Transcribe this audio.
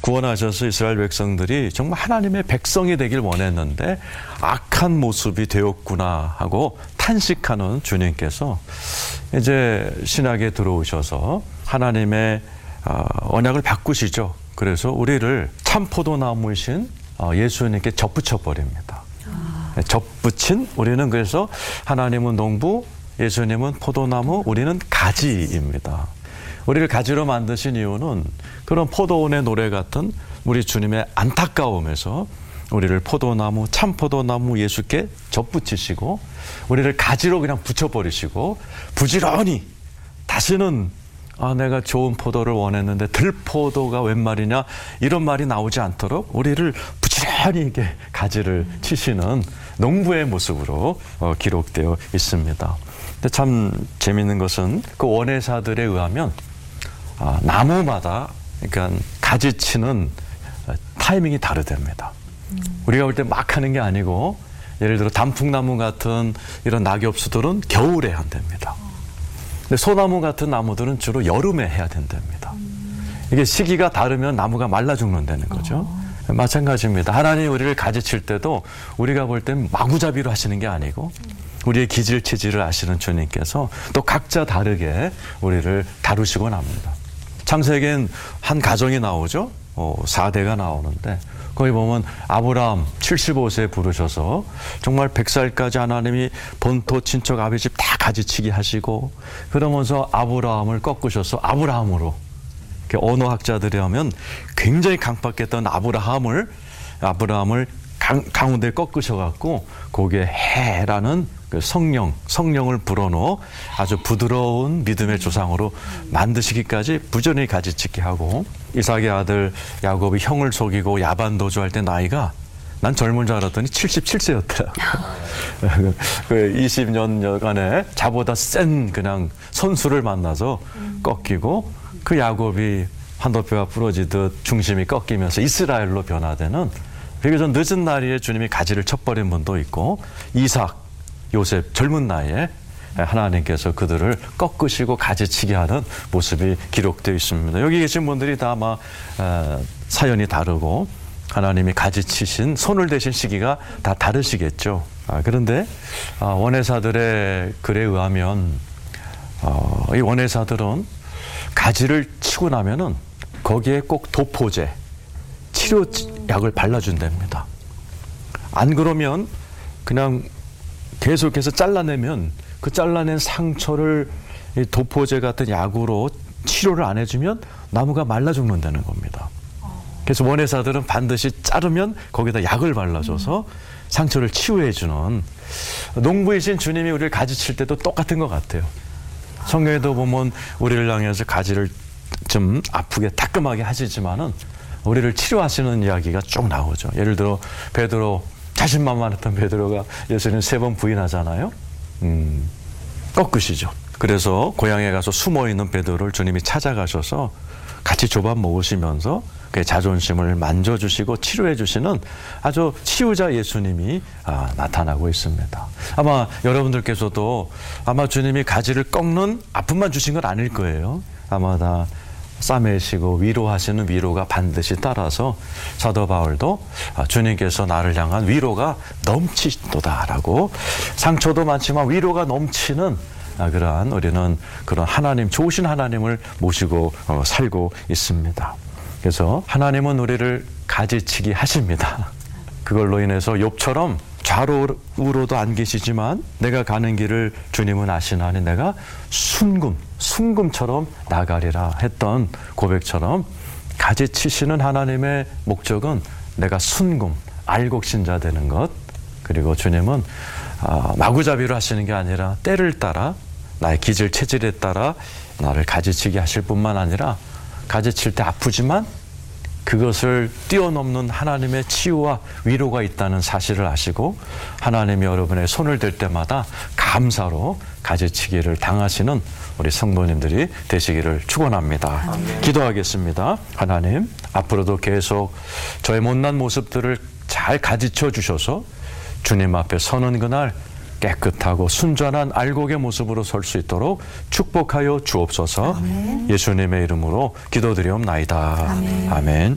구원하셔서 이스라엘 백성들이 정말 하나님의 백성이 되길 원했는데 악한 모습이 되었구나 하고 탄식하는 주님께서 이제 신학에 들어오셔서 하나님의 언약을 바꾸시죠. 그래서 우리를 참 포도나무이신 예수님께 접붙여 버립니다. 접붙인 우리는 그래서 하나님은 농부, 예수님은 포도나무, 우리는 가지입니다. 우리를 가지로 만드신 이유는 그런 포도원의 노래 같은 우리 주님의 안타까움에서 우리를 포도나무, 참 포도나무 예수께 접붙이시고 우리를 가지로 그냥 붙여버리시고 부지런히 다시는 내가 좋은 포도를 원했는데 들포도가 웬 말이냐 이런 말이 나오지 않도록 우리를 부지런히 이렇게 가지를 치시는 농부의 모습으로 기록되어 있습니다. 근데 참 재미있는 것은 그 원회사들에 의하면 나무마다 그러니까 가지치는 타이밍이 다르답니다. 우리가 볼 때 막 하는 게 아니고 예를 들어 단풍나무 같은 이런 낙엽수들은 겨울에 한답니다. 근데 소나무 같은 나무들은 주로 여름에 해야 된답니다. 이게 시기가 다르면 나무가 말라 죽는다는 거죠. 마찬가지입니다. 하나님이 우리를 가지칠 때도 우리가 볼 땐 마구잡이로 하시는 게 아니고 우리의 기질 체질을 아시는 주님께서 또 각자 다르게 우리를 다루시곤 합니다. 창세기엔 한 가정이 나오죠. 4대가 나오는데 거기 보면 아브라함 75세에 부르셔서 정말 100살까지 하나님이 본토 친척 아비집 다 가지치기 하시고 그러면서 아브라함을 꺾으셔서 아브라함으로 언어학자들이 하면 굉장히 강팍했던 아브라함을 가운데 꺾으셔갖고 거기에 해라는 그 성령을 불어넣어 아주 부드러운 믿음의 조상으로 만드시기까지 부지런히 가지치기 하고 이삭의 아들 야곱이 형을 속이고 야반도주할 때 나이가 난 젊은 줄 알았더니 77세였더라고요. 그 20년여간에 자보다 센 그냥 선수를 만나서 꺾이고 그 야곱이 환도뼈가 부러지듯 중심이 꺾이면서 이스라엘로 변화되는 비교적 늦은 나이에 주님이 가지를 쳐버린 분도 있고 이삭, 요셉 젊은 나이에 하나님께서 그들을 꺾으시고 가지치게 하는 모습이 기록되어 있습니다. 여기 계신 분들이 다 아마 사연이 다르고 하나님이 가지치신 손을 대신 시기가 다 다르시겠죠. 그런데 원회사들의 글에 의하면 이 원회사들은 가지를 치고 나면은 거기에 꼭 도포제, 치료약을 발라준답니다. 안 그러면 그냥 계속해서 잘라내면 그 잘라낸 상처를 도포제 같은 약으로 치료를 안 해주면 나무가 말라 죽는다는 겁니다. 그래서 원회사들은 반드시 자르면 거기다 약을 발라줘서 상처를 치유해주는 농부이신 주님이 우리를 가지칠 때도 똑같은 것 같아요. 성경에도 보면 우리를 향해서 가지를 좀 아프게 따끔하게 하시지만은 우리를 치료하시는 이야기가 쭉 나오죠. 예를 들어 베드로 자신만만했던 베드로가 예수님 3번 부인하잖아요. 꺾으시죠. 그래서 고향에 가서 숨어있는 베드로를 주님이 찾아가셔서 같이 조밥 먹으시면서 그의 자존심을 만져주시고 치료해주시는 아주 치유자 예수님이 나타나고 있습니다. 아마 여러분들께서도 아마 주님이 가지를 꺾는 아픔만 주신 건 아닐 거예요. 아마 다 싸매시고 위로하시는 위로가 반드시 따라서 사도 바울도 주님께서 나를 향한 위로가 넘치도다라고 상처도 많지만 위로가 넘치는 그러한 우리는 그런 하나님 좋으신 하나님을 모시고 살고 있습니다. 그래서 하나님은 우리를 가지치기 하십니다. 그걸로 인해서 욥처럼 좌로우로도 안 계시지만 내가 가는 길을 주님은 아시나니 내가 순금처럼 나가리라 했던 고백처럼 가지치시는 하나님의 목적은 내가 순금, 알곡신자 되는 것. 그리고 주님은 마구잡이로 하시는 게 아니라 때를 따라 나의 기질 체질에 따라 나를 가지치게 하실 뿐만 아니라 가지칠 때 아프지만 그것을 뛰어넘는 하나님의 치유와 위로가 있다는 사실을 아시고 하나님이 여러분의 손을 댈 때마다 감사로 가지치기를 당하시는 우리 성도님들이 되시기를 축원합니다. 기도하겠습니다. 하나님, 앞으로도 계속 저의 못난 모습들을 잘 가지쳐 주셔서 주님 앞에 서는 그날 깨끗하고 순전한 알곡의 모습으로 설 수 있도록 축복하여 주옵소서. 아멘. 예수님의 이름으로 기도드리옵나이다. 아멘. 아멘.